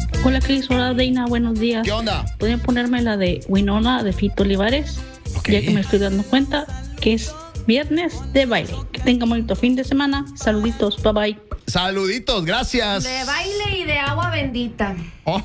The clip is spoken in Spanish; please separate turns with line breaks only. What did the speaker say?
Hola Cris, hola Deina, buenos días.
¿Qué onda?
¿Podrían ponerme la de Winona de Fito Olivares?
Ok.
Ya que me estoy dando cuenta que es viernes de baile. Que tengan bonito fin de semana. Saluditos, bye bye.
Saluditos, gracias.
De baile y de agua bendita.
Oh,